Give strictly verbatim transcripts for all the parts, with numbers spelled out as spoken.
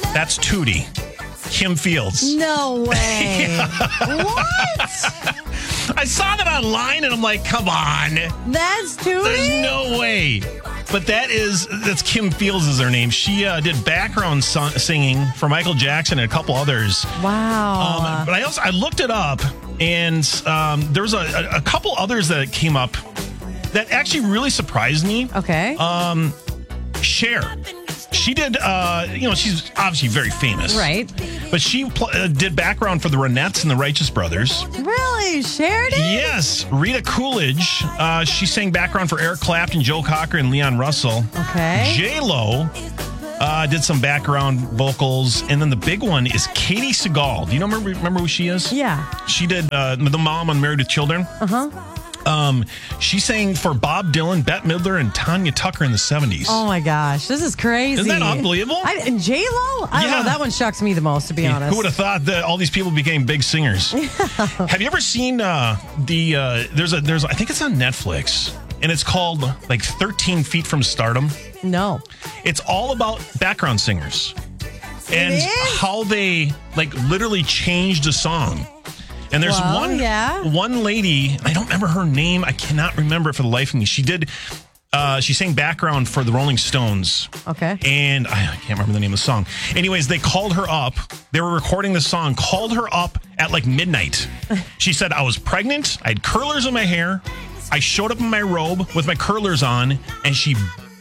That's Tootie. Kim Fields. No way. Yeah. What? I saw that online and I'm like, come on. That's Tootie? There's no way. But that is, that's Kim Fields is her name. She uh, did background song, singing for Michael Jackson and a couple others. Wow. Um, but I also, I looked it up and um, there was a, a couple others that came up that actually really surprised me. Okay. Um, Cher. She did, uh, you know, she's obviously very famous. Right. But she pl- uh, did background for the Ronettes and the Righteous Brothers. Really? Cher did? Yes. Rita Coolidge. Uh, she sang background for Eric Clapton, Joe Cocker, and Leon Russell. Okay. J-Lo uh, did some background vocals. And then the big one is Katie Seagal. Do you know, remember, remember who she is? Yeah. She did uh, the mom on Married with Children. Uh-huh. Um, she sang for Bob Dylan, Bette Midler, and Tanya Tucker in the seventies. Oh my gosh, this is crazy. Isn't that unbelievable? I, and J Lo, I don't Yeah. know. That one shocks me the most, to be honest. Who would have thought that all these people became big singers? Have you ever seen uh, the? Uh, there's a there's I think it's on Netflix, and it's called like thirteen Feet from Stardom. No. It's all about background singers and is? how they like literally changed a song. And there's Well, one yeah. one lady, I don't remember her name. I cannot remember it for the life of me. She did, uh, she sang background for the Rolling Stones. Okay. And I can't remember the name of the song. Anyways, they called her up. They were recording the song, called her up at like midnight. She said, I was pregnant. I had curlers in my hair. I showed up in my robe with my curlers on, and she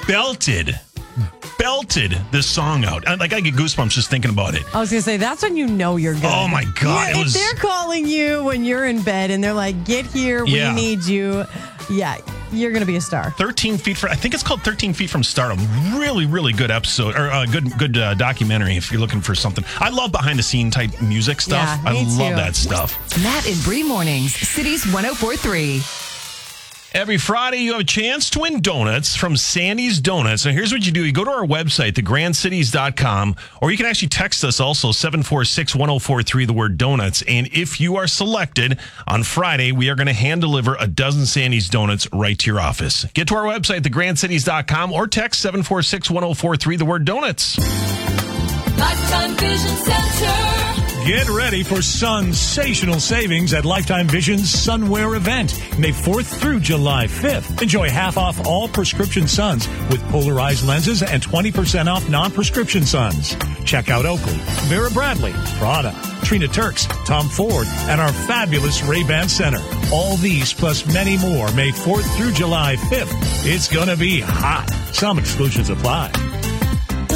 belted belted this song out. I, like I get goosebumps just thinking about it. I was going to say, that's when you know you're good. Oh my God. Yeah, it if was, they're calling you when you're in bed and they're like, get here, we Yeah. need you. Yeah, you're going to be a star. thirteen feet from, I think it's called thirteen Feet from Stardom. Really, really good episode, or uh, good good uh, documentary if you're looking for something. I love behind the scene type music stuff. Yeah, I me love too. that stuff. Matt and Bree Mornings, Cities one oh four point three. Every Friday, you have a chance to win donuts from Sandy's Donuts. And here's what you do. You go to our website, the grand cities dot com, or you can actually text us also, seven four six, one oh four three, the word donuts. And if you are selected on Friday, we are going to hand deliver a dozen Sandy's Donuts right to your office. Get to our website, the grand cities dot com, or text seven four six, one oh four three, the word donuts. Lifetime Vision Center. Get ready for sensational savings at Lifetime Vision's Sunwear event, May fourth through July fifth. Enjoy half off all prescription suns with polarized lenses and twenty percent off non-prescription suns. Check out Oakley, Vera Bradley, Prada, Trina Turks, Tom Ford, and our fabulous Ray-Ban Center. All these plus many more May fourth through July fifth. It's going to be hot. Some exclusions apply.